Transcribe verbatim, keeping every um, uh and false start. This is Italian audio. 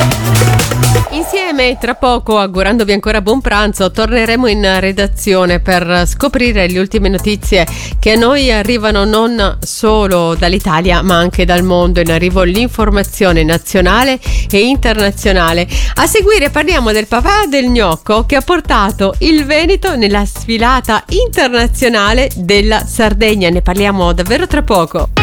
Insieme tra poco, augurandovi ancora buon pranzo, torneremo in redazione per scoprire le ultime notizie che a noi arrivano non solo dall'Italia ma anche dal mondo. In arrivo l'informazione nazionale e internazionale. A seguire parliamo del papà del gnocco che ha portato il Veneto nella sfilata internazionale della Sardegna. Ne parliamo davvero tra poco.